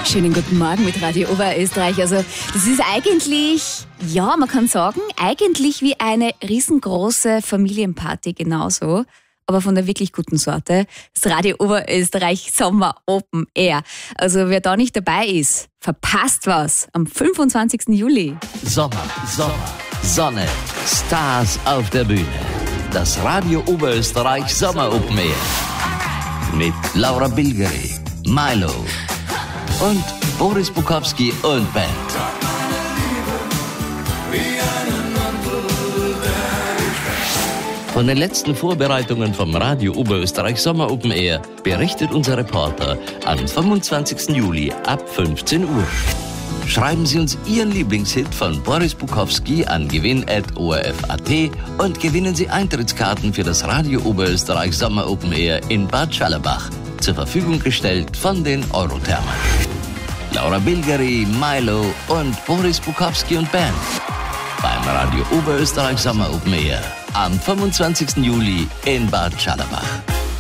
Schönen guten Morgen mit Radio Oberösterreich. Also das ist eigentlich, ja, man kann sagen, eigentlich wie eine riesengroße Familienparty genauso, aber von der wirklich guten Sorte. Das Radio Oberösterreich Sommer Open Air. Also wer da nicht dabei ist, verpasst was am 25. Juli. Sommer, Sonne, Stars auf der Bühne. Das Radio Oberösterreich Sommer Open Air. Mit Laura Bilgeri, Milo und Boris Bukowski und Band. Von den letzten Vorbereitungen vom Radio Oberösterreich Sommer Open Air berichtet unser Reporter am 25. Juli ab 15 Uhr. Schreiben Sie uns Ihren Lieblingshit von Boris Bukowski an gewinn@orf.at und gewinnen Sie Eintrittskarten für das Radio Oberösterreich Sommer Open Air in Bad Schallerbach. Zur Verfügung gestellt von den Eurothermen. Laura Bilgeri, Milo und Boris Bukowski und Band. Beim Radio Oberösterreich Sommer Open Air am 25. Juli in Bad Schallerbach.